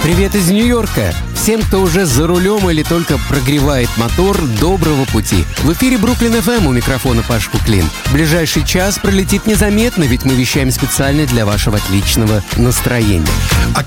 Привет из Нью-Йорка! Всем, кто уже за рулем или только прогревает мотор, доброго пути! В эфире Бруклин FM, у микрофона Паш Куклин. Ближайший час пролетит незаметно, ведь мы вещаем специально для вашего отличного настроения. А